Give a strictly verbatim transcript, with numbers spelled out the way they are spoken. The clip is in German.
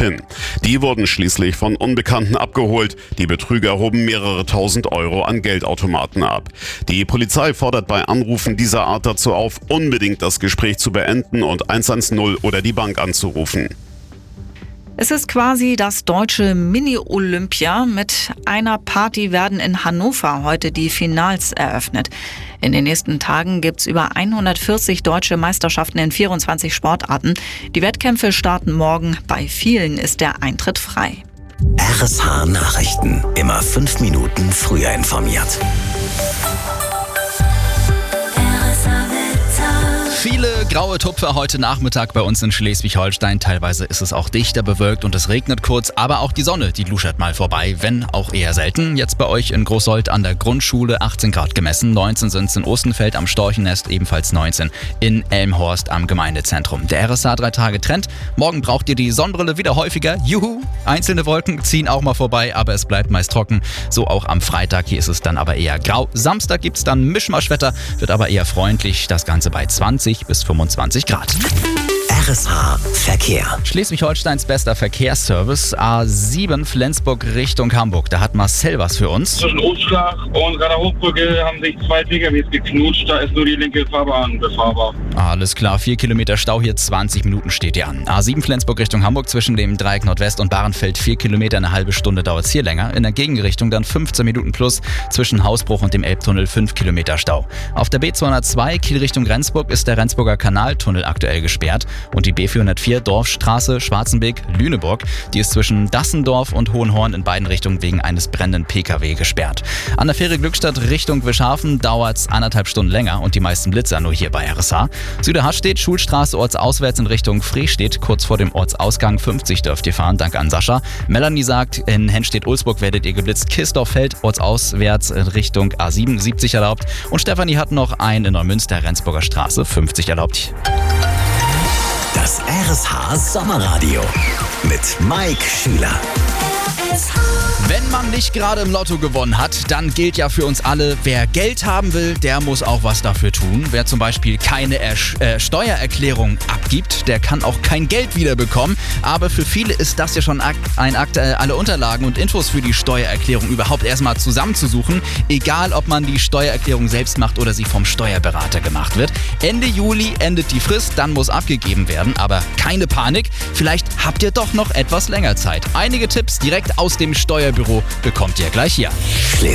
PIN. Die wurden schließlich von Unbekannten abgeholt. Die Betrüger hoben mehrere tausend Euro an Geldautomaten ab. Die Polizei fordert bei Anrufen dieser Art dazu auf, unbedingt das Gespräch zu beenden und eins eins null oder die Bank anzurufen. Es ist quasi das deutsche Mini-Olympia. Mit einer Party werden in Hannover heute die Finals eröffnet. In den nächsten Tagen gibt's über hundertvierzig deutsche Meisterschaften in vierundzwanzig Sportarten. Die Wettkämpfe starten morgen. Bei vielen ist der Eintritt frei. R S H Nachrichten. Immer fünf Minuten früher informiert. Viele graue Tupfer heute Nachmittag bei uns in Schleswig-Holstein. Teilweise ist es auch dichter bewölkt und es regnet kurz, aber auch die Sonne, die luschert mal vorbei, wenn auch eher selten. Jetzt bei euch in Großsold an der Grundschule achtzehn Grad gemessen, neunzehn sind es in Ostenfeld am Storchennest, ebenfalls neunzehn in Elmhorst am Gemeindezentrum. Der R S H drei Tage Trend. Morgen braucht ihr die Sonnenbrille wieder häufiger. Juhu! Einzelne Wolken ziehen auch mal vorbei, aber es bleibt meist trocken. So auch am Freitag, hier ist es dann aber eher grau. Samstag gibt es dann Mischmaschwetter, wird aber eher freundlich. Das Ganze bei zwanzig bis fünfundzwanzig Grad. R S H Verkehr. Schleswig-Holsteins bester Verkehrsservice, A sieben Flensburg Richtung Hamburg. Da hat Marcel was für uns. Zwischen Ostschlag und Rader Hochbrücke haben sich zwei P K Ws geknutscht. Da ist nur die linke Fahrbahn befahrbar. Alles klar, vier Kilometer Stau hier, zwanzig Minuten steht ihr an. A sieben Flensburg Richtung Hamburg zwischen dem Dreieck Nordwest und Bahrenfeld, vier Kilometer, eine halbe Stunde dauert es hier länger. In der Gegenrichtung dann fünfzehn Minuten plus, zwischen Hausbruch und dem Elbtunnel fünf Kilometer Stau. Auf der B zweihundertzwei Kiel Richtung Rendsburg ist der Rendsburger Kanaltunnel aktuell gesperrt. Und die B vierhundertvier Dorfstraße Schwarzenbeek-Lüneburg, die ist zwischen Dassendorf und Hohenhorn in beiden Richtungen wegen eines brennenden P K W gesperrt. An der Fähre Glückstadt Richtung Wischhafen dauert es anderthalb Stunden länger und die meisten Blitzer nur hier bei R S H. Süderhartstedt, Schulstraße ortsauswärts in Richtung Frestedt, kurz vor dem Ortsausgang fünfzig dürft ihr fahren, danke an Sascha. Melanie sagt, in Hennstedt-Ulsburg werdet ihr geblitzt. Kistorffeld ortsauswärts in Richtung A sieben, siebzig erlaubt. Und Stefanie hat noch einen in Neumünster, Rendsburger Straße, fünfzig erlaubt. Das R S H Sommerradio mit Mike Schüler. Wenn man nicht gerade im Lotto gewonnen hat, dann gilt ja für uns alle, wer Geld haben will, der muss auch was dafür tun. Wer zum Beispiel keine Ersch- äh, Steuererklärung abgibt, der kann auch kein Geld wiederbekommen. Aber für viele ist das ja schon Akt, ein Akt, äh, alle Unterlagen und Infos für die Steuererklärung überhaupt erstmal zusammenzusuchen. Egal, ob man die Steuererklärung selbst macht oder sie vom Steuerberater gemacht wird. Ende Juli endet die Frist, dann muss abgegeben werden. Aber keine Panik, vielleicht habt ihr doch noch etwas länger Zeit. Einige Tipps direkt aus dem Steuerbüro bekommt ihr gleich hier.